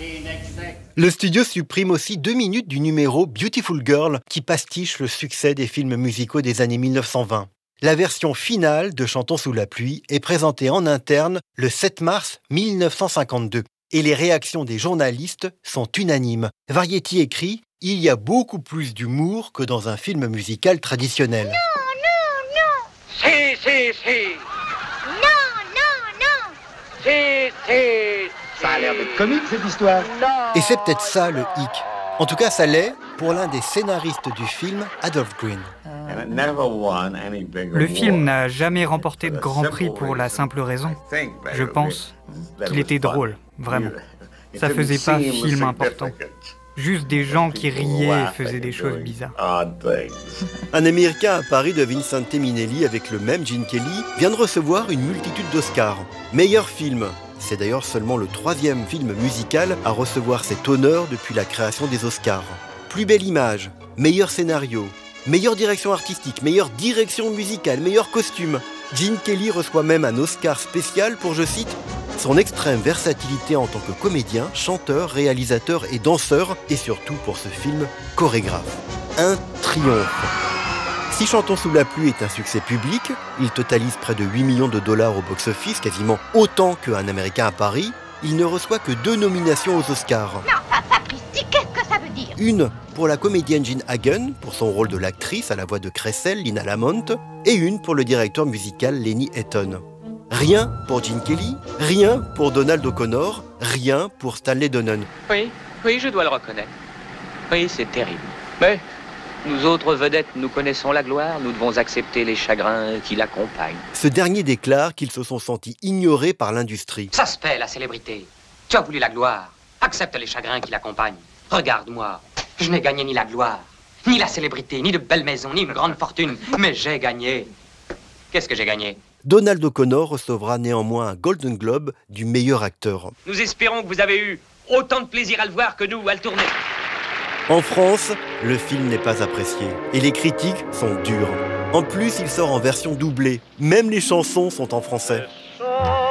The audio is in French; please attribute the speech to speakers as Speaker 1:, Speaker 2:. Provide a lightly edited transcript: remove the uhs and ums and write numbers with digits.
Speaker 1: Le studio supprime aussi 2 minutes du numéro Beautiful Girl qui pastiche le succès des films musicaux des années 1920. La version finale de Chantons sous la pluie est présentée en interne le 7 mars 1952 et les réactions des journalistes sont unanimes. Variety écrit « Il y a beaucoup plus d'humour que dans un film musical traditionnel ».
Speaker 2: Si. Non. Si.
Speaker 3: Ça a l'air d'être comique, cette histoire.
Speaker 1: Et c'est peut-être ça le hic. En tout cas, ça l'est pour l'un des scénaristes du film, Adolph Green.
Speaker 4: Le film n'a jamais remporté de grand prix pour la simple raison, je pense, qu'il était drôle, vraiment. Ça faisait pas film important. Juste des gens qui riaient et faisaient des choses bizarres.
Speaker 1: Un Américain à Paris de Vincente Minnelli avec le même Gene Kelly vient de recevoir une multitude d'Oscars. Meilleur film. C'est d'ailleurs seulement le 3e film musical à recevoir cet honneur depuis la création des Oscars. Plus belle image, meilleur scénario, meilleure direction artistique, meilleure direction musicale, meilleur costume. Gene Kelly reçoit même un Oscar spécial pour, je cite, son extrême versatilité en tant que comédien, chanteur, réalisateur et danseur, et surtout pour ce film, chorégraphe. Un triomphe. Si Chantons sous la pluie est un succès public, il totalise près de 8 millions de dollars au box-office, quasiment autant qu'un Américain à Paris, il ne reçoit que 2 nominations aux Oscars.
Speaker 2: Non, sapristi, qu'est-ce que ça veut dire?
Speaker 1: Une pour la comédienne Jean Hagen, pour son rôle de l'actrice à la voix de Cressel, Lina Lamont, et une pour le directeur musical Lenny Hayton. Rien pour Gene Kelly, rien pour Donald O'Connor, rien pour Stanley Donen.
Speaker 5: Oui, je dois le reconnaître. Oui, c'est terrible. Mais nous autres vedettes, nous connaissons la gloire, nous devons accepter les chagrins qui l'accompagnent.
Speaker 1: Ce dernier déclare qu'ils se sont sentis ignorés par l'industrie.
Speaker 5: Ça se fait, la célébrité. Tu as voulu la gloire. Accepte les chagrins qui l'accompagnent. Regarde-moi. Je n'ai gagné ni la gloire, ni la célébrité, ni de belles maisons, ni une grande fortune. Mais j'ai gagné. Qu'est-ce que j'ai gagné?
Speaker 1: Donald O'Connor recevra néanmoins un Golden Globe du meilleur acteur.
Speaker 5: Nous espérons que vous avez eu autant de plaisir à le voir que nous à le tourner.
Speaker 1: En France, le film n'est pas apprécié et les critiques sont dures. En plus, il sort en version doublée. Même les chansons sont en français.